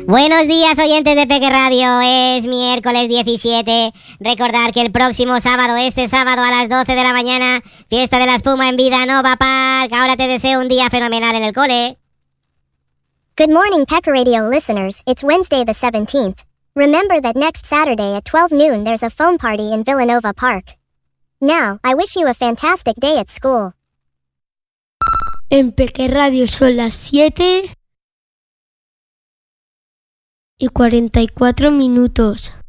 Buenos días, oyentes de Peque Radio. Es miércoles 17. Recordar que el próximo sábado, este sábado a las 12 de la mañana, fiesta de la espuma en Vida Nova Park. Ahora te deseo un día fenomenal en el cole. Good morning, Pecker Radio listeners. It's Wednesday the 17th. Remember that next Saturday at 12 noon there's a foam party in Villanova Park. Now, I wish you a fantastic day at school. En Peque Radio son las 7:44.